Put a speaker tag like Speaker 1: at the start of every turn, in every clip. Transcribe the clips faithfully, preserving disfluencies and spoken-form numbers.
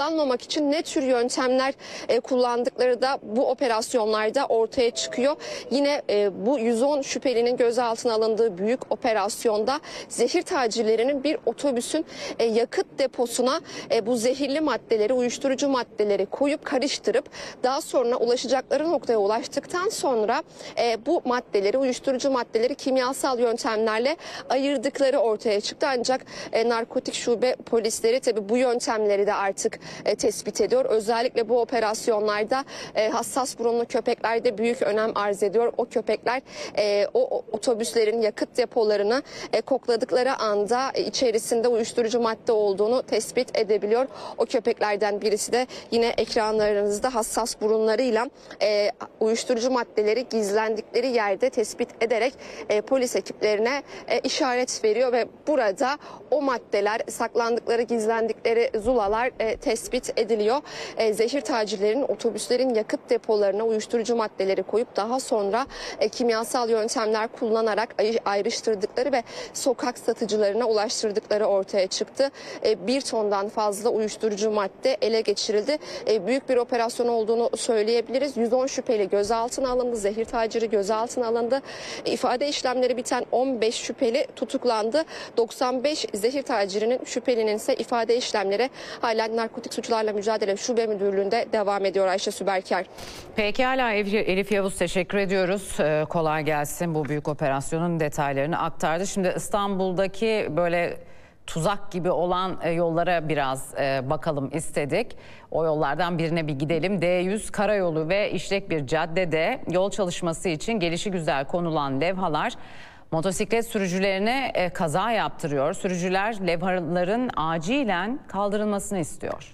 Speaker 1: yakalanmamak için ne tür yöntemler e, kullandıkları da bu operasyonlarda ortaya çıkıyor. Yine e, bu yüz on şüphelinin gözaltına alındığı büyük operasyonda zehir tacirlerinin bir otobüsün e, yakıt deposuna e, bu zehirli maddeleri, uyuşturucu maddeleri koyup karıştırıp daha sonra ulaşacakları noktaya ulaştıktan sonra e, bu maddeleri, uyuşturucu maddeleri kimyasal yöntemlerle ayırdıkları ortaya çıktı. Ancak e, narkotik şube polisleri tabii bu yöntemleri de artık e, tespit ediyor. Özellikle bu operasyonlarda e, hassas burunlu köpeklerde büyük önem arz ediyor. O köpekler e, o, o otobüslerin yakıt depolarını e, kokladıkları anda e, içerisinde uyuşturucu madde olduğunu tespit edebiliyor. O köpeklerden birisi de yine ekranlarınızda hassas burunlarıyla e, uyuşturucu maddeleri gizlendikleri yerde tespit ederek e, polis ekiplerine e, işaret veriyor ve burada o maddeler, saklandıkları, gizlendikleri zulalar e, tespit ediliyor. E, zehir tacirlerin otobüslerin yakıt depolarına uyuşturucu maddeleri koyup daha sonra e, kimyasal yöntemler kullanarak ayrıştırdıkları ve sokak satıcılarına ulaştırdıkları ortaya çıktı. E, bir tondan fazla uyuşturucu madde ele geçirildi. E, büyük bir operasyon olduğunu söyleyebiliriz. yüz on şüpheli gözaltına alındı. Zehir taciri gözaltına alındı. E, ifade işlemleri biten on beş şüpheli tutuklandı. doksan beş zehir tacirinin, şüphelinin ise ifade işlemleri hala Narkotik Suçlarla Mücadele Şube Müdürlüğü'nde devam ediyor. Ayşe Süberker.
Speaker 2: Pekala Elif Yavuz, teşekkür ediyoruz. Ee, kolay gelsin, bu büyük operasyonun detaylarını aktardı. Şimdi İstanbul'daki böyle tuzak gibi olan yollara biraz e, bakalım istedik. O yollardan birine bir gidelim. D yüz karayolu ve işlek bir caddede yol çalışması için gelişigüzel konulan levhalar motosiklet sürücülerine e, kaza yaptırıyor. Sürücüler levhaların acilen kaldırılmasını istiyor.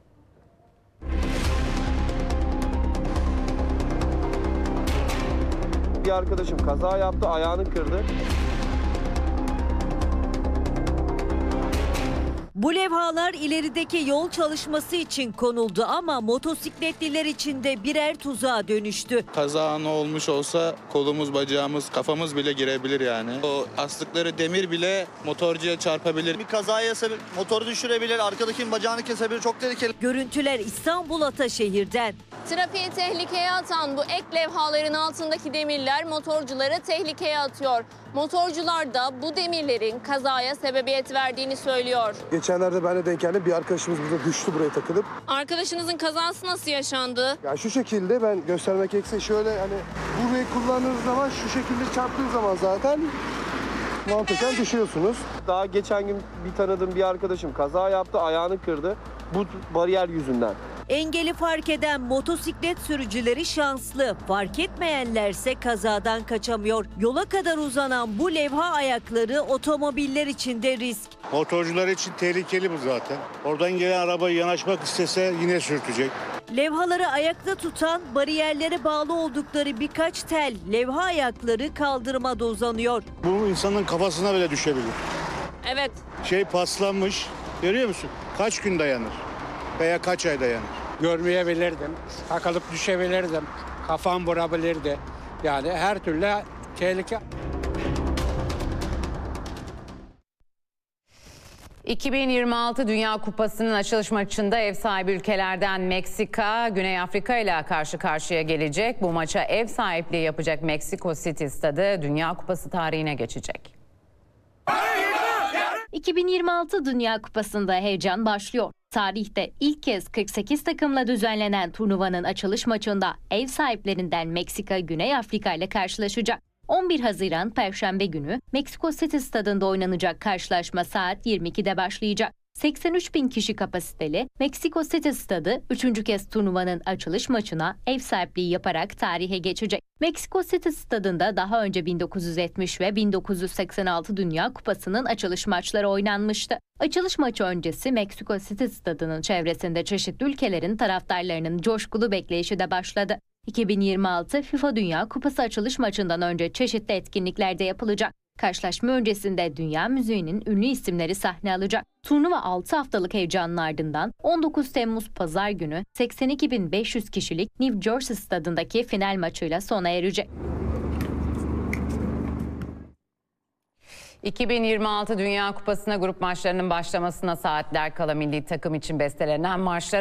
Speaker 3: Bir arkadaşım kaza yaptı, ayağını kırdı.
Speaker 4: Bu levhalar ilerideki yol çalışması için konuldu ama motosikletliler için de birer tuzağa dönüştü.
Speaker 5: Kaza anı olmuş olsa kolumuz, bacağımız, kafamız bile girebilir yani. O astıkları demir bile motorcuya çarpabilir.
Speaker 6: Bir kazaya sebep, motoru düşürebilir, arkadakinin bacağını kesebilir, çok tehlikeli.
Speaker 4: Görüntüler İstanbul Ataşehir'den.
Speaker 7: Trafiği tehlikeye atan bu ek levhaların altındaki demirler motorcuları tehlikeye atıyor. Motorcular da bu demirlerin kazaya sebebiyet verdiğini söylüyor.
Speaker 8: Geçenlerde ben de denk geldim. Bir arkadaşımız burada düştü buraya takılıp.
Speaker 7: Arkadaşınızın kazası nasıl yaşandı?
Speaker 8: Ya şu şekilde, ben göstermek gerekirse şöyle, hani burayı kullandığınız zaman şu şekilde çarptığınız zaman zaten mantıken düşüyorsunuz.
Speaker 3: Daha geçen gün bir tanıdığım bir arkadaşım kaza yaptı, ayağını kırdı. Bu bariyer yüzünden.
Speaker 4: Engeli fark eden motosiklet sürücüleri şanslı. Fark etmeyenlerse kazadan kaçamıyor. Yola kadar uzanan bu levha ayakları otomobiller için de risk.
Speaker 9: Motorcular için tehlikeli bu zaten. Oradan gelen araba yanaşmak istese yine sürtecek.
Speaker 4: Levhaları ayakta tutan, bariyerlere bağlı oldukları birkaç tel levha ayakları kaldırıma uzanıyor.
Speaker 9: Bu insanın kafasına bile düşebilir.
Speaker 7: Evet.
Speaker 9: Şey paslanmış. Görüyor musun? Kaç gün dayanır? Veya kaç ay dayanır?
Speaker 10: Görmeyebilirdim, takılıp düşebilirdim, kafam vurabilirdi. Yani her türlü tehlike.
Speaker 2: iki bin yirmi altı Dünya Kupası'nın açılış maçında ev sahibi ülkelerden Meksika, Güney Afrika ile karşı karşıya gelecek. Bu maça ev sahipliği yapacak Meksiko City stadı Dünya Kupası tarihine geçecek.
Speaker 11: iki bin yirmi altı Dünya Kupası'nda heyecan başlıyor. Tarihte ilk kez kırk sekiz takımla düzenlenen turnuvanın açılış maçında ev sahiplerinden Meksika, Güney Afrika ile karşılaşacak. on bir Haziran Perşembe günü Meksiko City stadında oynanacak karşılaşma saat yirmi ikide başlayacak. seksen üç bin kişi kapasiteli Meksiko City stadı üçüncü kez turnuvanın açılış maçına ev sahipliği yaparak tarihe geçecek. Meksiko City stadında daha önce bin dokuz yüz yetmiş ve bin dokuz yüz seksen altı Dünya Kupası'nın açılış maçları oynanmıştı. Açılış maçı öncesi Meksiko City stadının çevresinde çeşitli ülkelerin taraftarlarının coşkulu bekleyişi de başladı. iki bin yirmi altı FIFA Dünya Kupası açılış maçından önce çeşitli etkinlikler de yapılacak. Karşılaşma öncesinde dünya müziğinin ünlü isimleri sahne alacak. Turnuva altı haftalık heyecanın ardından on dokuz Temmuz Pazar günü seksen iki bin beş yüz kişilik New Jersey stadındaki final maçıyla sona erecek.
Speaker 2: iki bin yirmi altı Dünya Kupası'na grup maçlarının başlamasına saatler kala milli takım için bestelenen marşlar